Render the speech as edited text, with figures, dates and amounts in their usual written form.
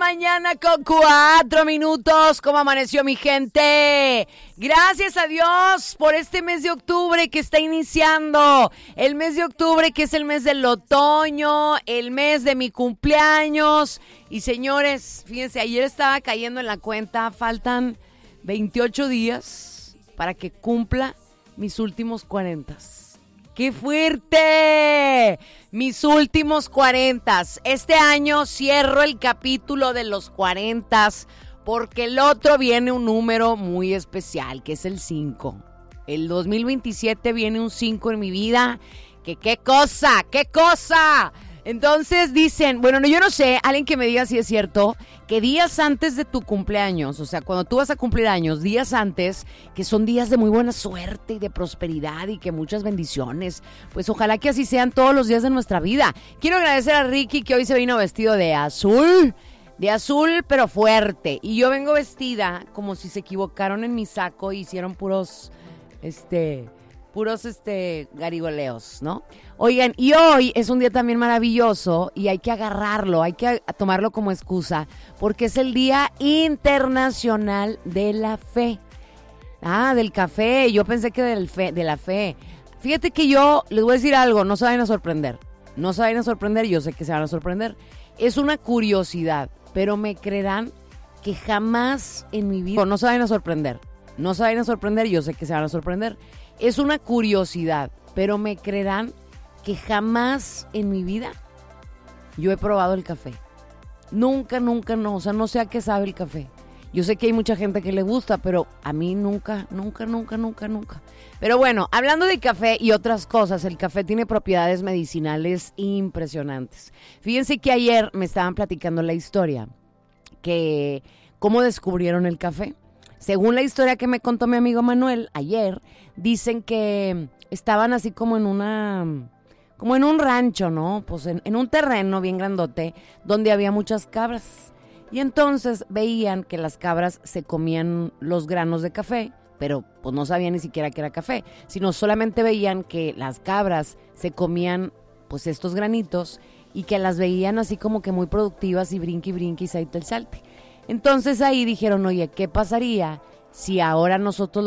mañana con 4 minutos. ¿Cómo amaneció mi gente? Gracias a Dios por este mes de octubre que está iniciando. El mes de octubre que es el mes del otoño, el mes de mi cumpleaños. Y señores, fíjense, ayer estaba cayendo en la cuenta, faltan 28 días para que cumpla mis últimos 40. ¡Qué fuerte! Mis últimos 40. Este año cierro el capítulo de los 40 porque el otro viene un número muy especial, que es el 5. El 2027 viene un 5 en mi vida. ¡Qué cosa! Entonces dicen, bueno, yo no sé, alguien que me diga si es cierto, que días antes de tu cumpleaños, o sea, cuando tú vas a cumplir años, días antes, que son días de muy buena suerte y de prosperidad y que muchas bendiciones, pues ojalá que así sean todos los días de nuestra vida. Quiero agradecer a Ricky que hoy se vino vestido de azul pero fuerte, y yo vengo vestida como si se equivocaron en mi saco y hicieron puros garigoleos, ¿no? Oigan, y hoy es un día también maravilloso y hay que agarrarlo, hay que tomarlo como excusa, porque es el Día Internacional de la Fe. Del café, yo pensé que de la fe. Fíjate que yo les voy a decir algo, no se vayan a sorprender, yo sé que se van a sorprender. Es una curiosidad, pero me creerán que jamás en mi vida, no se vayan a sorprender, yo sé que se van a sorprender. Es una curiosidad, pero me creerán que jamás en mi vida yo he probado el café. Nunca, no, o sea, no sé a qué sabe el café. Yo sé que hay mucha gente que le gusta, pero a mí nunca. Pero bueno, hablando de café y otras cosas, el café tiene propiedades medicinales impresionantes. Fíjense que ayer me estaban platicando la historia, que cómo descubrieron el café. Según la historia que me contó mi amigo Manuel ayer, dicen que estaban así como en un rancho, ¿no? Pues en un terreno bien grandote donde había muchas cabras. Y entonces veían que las cabras se comían los granos de café, pero pues no sabían ni siquiera que era café, sino solamente veían que las cabras se comían pues estos granitos y que las veían así como que muy productivas y brinque y salte el salte. Entonces ahí dijeron, oye, ¿qué pasaría si ahora nosotros